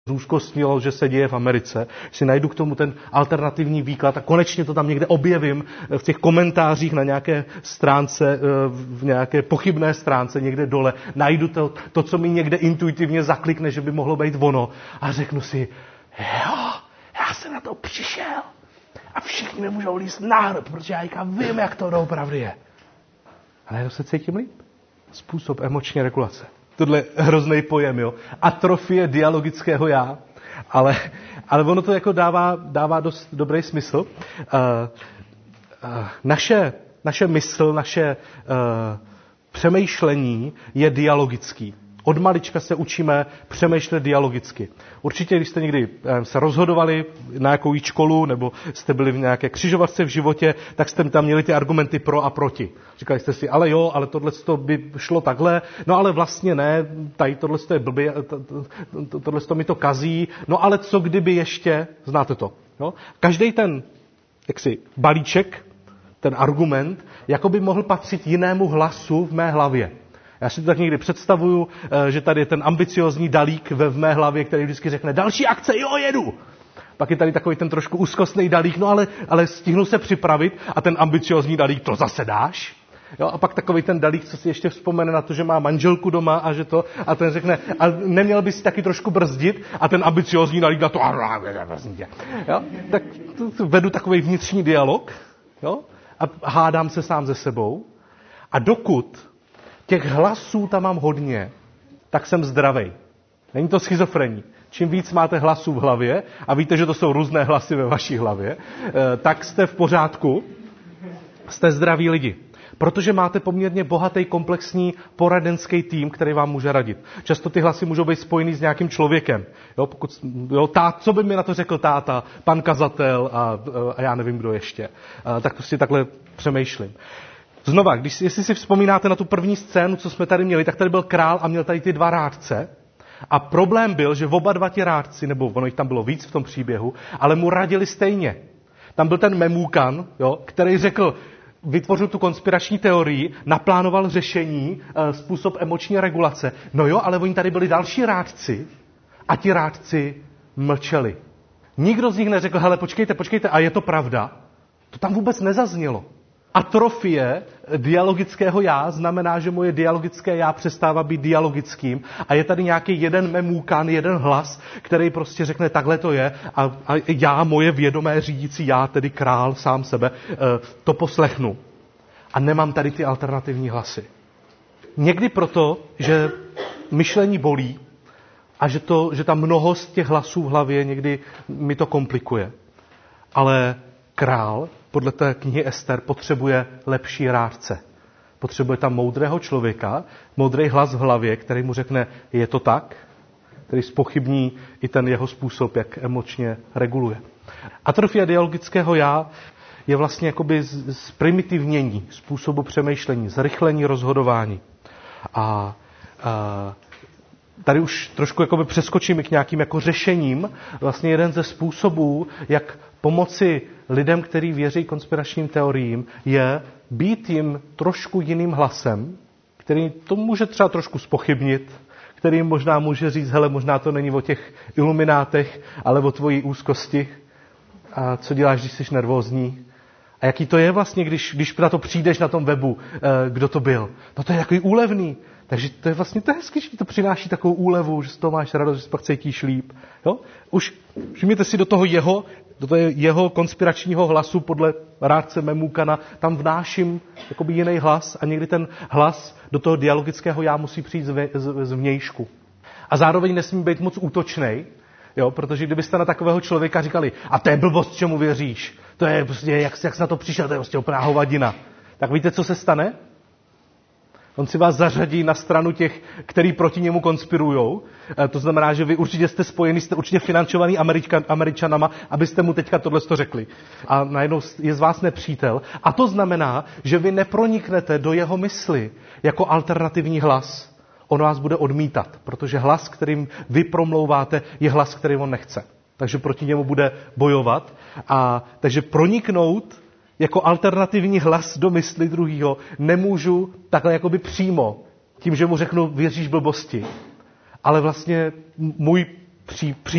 zúzkostnilo, že se děje v Americe, si najdu k tomu ten alternativní výklad a konečně to tam někde objevím v těch komentářích na nějaké stránce, v nějaké pochybné stránce někde dole, najdu to, co mi někde intuitivně zaklikne, že by mohlo být ono a řeknu si, jo, já jsem na to přišel a všichni mi můžou líst na hrb, protože já vím, jak to doopravdy je. A najednou se cítím líp. Způsob emoční regulace. Tohle je hrozný pojem, jo. Atrofie dialogického já. Ale ono to jako dává dost dobrý smysl. Naše mysl, naše přemýšlení je dialogický. Od malička se učíme přemýšlet dialogicky. Určitě, když jste někdy se rozhodovali na jakou jít školu, nebo jste byli v nějaké křižovatce v životě, tak jste tam měli ty argumenty pro a proti. Říkali jste si, ale jo, ale tohle by šlo takhle, no ale vlastně ne, tady tohle je blbě, tohle mi to kazí, no ale co kdyby ještě, znáte to. No? Každý ten balíček, ten argument, jako by mohl patřit jinému hlasu v mé hlavě. Já si to tak někdy představuju, že tady je ten ambiciózní dalík v mé hlavě, který vždycky řekne, další akce, jo, jedu. Pak je tady takový ten trošku úzkostný dalík, no ale stihnu se připravit a ten ambiciózní dalík, to zase dáš. Jo, a pak takový ten dalík, co si ještě vzpomene na to, že má manželku doma a ten řekne, a neměl by si taky trošku brzdit a ten ambiciózní dalík na to, jo, tak vedu takový vnitřní dialog, jo, a hádám se sám se sebou a dokud těch hlasů tam mám hodně, tak jsem zdravej. Není to schizofrení. Čím víc máte hlasů v hlavě, a víte, že to jsou různé hlasy ve vaší hlavě, tak jste v pořádku, jste zdraví lidi. Protože máte poměrně bohatý, komplexní poradenský tým, který vám může radit. Často ty hlasy můžou být spojený s nějakým člověkem. Jo, co by mi na to řekl táta, pan kazatel a já nevím, kdo ještě. Tak prostě takhle přemýšlím. Znova, jestli si vzpomínáte na tu první scénu, co jsme tady měli, tak tady byl král a měl tady ty dva rádce. A problém byl, že oba dva ti rádci, nebo ono jich tam bylo víc v tom příběhu, ale mu radili stejně. Tam byl ten Memúkan, jo, který vytvořil tu konspirační teorii, naplánoval řešení, způsob emoční regulace. No jo, ale oni tady byli další rádci a ti rádci mlčeli. Nikdo z nich neřekl, hele, počkejte, a je to pravda? To tam vůbec nezaznělo. Atrofie dialogického já znamená, že moje dialogické já přestává být dialogickým a je tady nějaký jeden Memúkan, jeden hlas, který prostě řekne, takhle to je a já, moje vědomé řídící já, tedy král sám sebe, to poslechnu. A nemám tady ty alternativní hlasy. Někdy proto, že myšlení bolí a že ta mnohost těch hlasů v hlavě někdy mi to komplikuje. Ale král podle té knihy Ester potřebuje lepší rádce. Potřebuje tam moudrého člověka, moudrý hlas v hlavě, který mu řekne, je to tak, který zpochybní i ten jeho způsob, jak emočně reguluje. Atrofie dialogického já je vlastně jakoby zprimitivnění způsobu přemýšlení, zrychlení rozhodování. A tady už trošku jakoby přeskočím k nějakým jako řešením. Vlastně jeden ze způsobů, jak pomoci lidem, kteří věří konspiračním teoriím, je být jim trošku jiným hlasem, který to může třeba trošku zpochybnit, který jim možná může říct, hele, možná to není o těch iluminátech, ale o tvojí úzkosti. A co děláš, když jsi nervózní? A jaký to je vlastně, když na to přijdeš na tom webu, kdo to byl? No to je takový úlevný. Takže to je vlastně hezky, že ti to přináší takovou úlevu, že z toho máš radost, že se pak cítíš líp. Jo? Už všimněte si do toho jeho konspiračního hlasu podle rádce Memúkana, tam vnáším jakoby jiný hlas a někdy ten hlas do toho dialogického já musí přijít z vnějšku. A zároveň nesmí být moc útočnej, jo? Protože kdybyste na takového člověka říkali, a to je blbost, čemu věříš, to je prostě, jak jsi na to přišel, to je prostě úplná hovadina. Tak víte, co se stane? On si vás zařadí na stranu těch, který proti němu konspirujou. To znamená, že vy určitě jste spojení, jste určitě financovaný Američanama, abyste mu teďka tohle řekli. A najednou je z vás nepřítel. A to znamená, že vy neproniknete do jeho mysli jako alternativní hlas. On vás bude odmítat, protože hlas, kterým vy promlouváte, je hlas, který on nechce. Takže proti němu bude bojovat. A takže proniknout jako alternativní hlas do mysli druhýho nemůžu takhle jakoby přímo, tím, že mu řeknu, věříš blbosti. Ale vlastně můj